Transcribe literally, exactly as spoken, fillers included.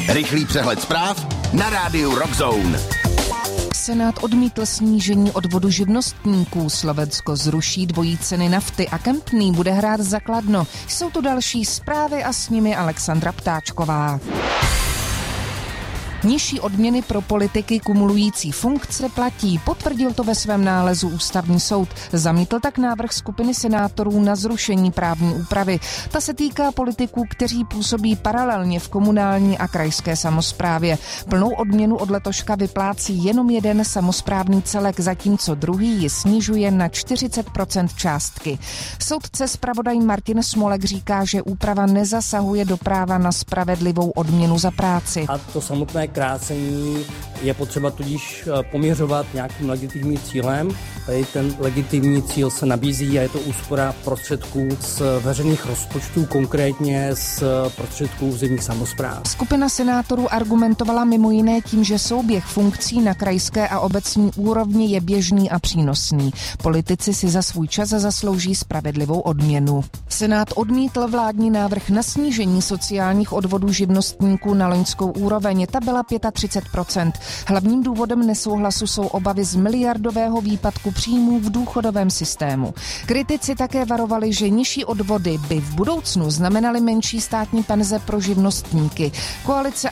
Rychlý přehled zpráv na rádiu Rock Zone. Senát odmítl snížení odvodu živnostníků. Slovensko zruší dvojí ceny nafty a Kempný bude hrát za Kladno. Jsou tu další zprávy a s nimi Alexandra Ptáčková. Nižší odměny pro politiky kumulující funkce platí, potvrdil to ve svém nálezu Ústavní soud. Zamítl tak návrh skupiny senátorů na zrušení právní úpravy. Ta se týká politiků, kteří působí paralelně v komunální a krajské samosprávě. Plnou odměnu od letoška vyplácí jenom jeden samosprávný celek, zatímco druhý ji snižuje na čtyřicet procent částky. Soudce zpravodaj Martin Smolek říká, že úprava nezasahuje do práva na spravedlivou odměnu za práci. A to samotné krácení je potřeba tudíž poměřovat nějakým legitimním cílem. Tady ten legitimní cíl se nabízí a je to úspora prostředků z veřejných rozpočtů, konkrétně z prostředků územních samospráv. Skupina senátorů argumentovala mimo jiné tím, že souběh funkcí na krajské a obecní úrovni je běžný a přínosný. Politici si za svůj čas zaslouží spravedlivou odměnu. Senát odmítl vládní návrh na snížení sociálních odvodů živnostníků na loňskou úroveň. Ta byla třicet pět procent. Hlavním důvodem nesouhlasu jsou obavy z miliardového výpadku příjmů v důchodovém systému. Kritici také varovali, že nižší odvody by v budoucnu znamenaly menší státní penze pro živnostníky. Koalice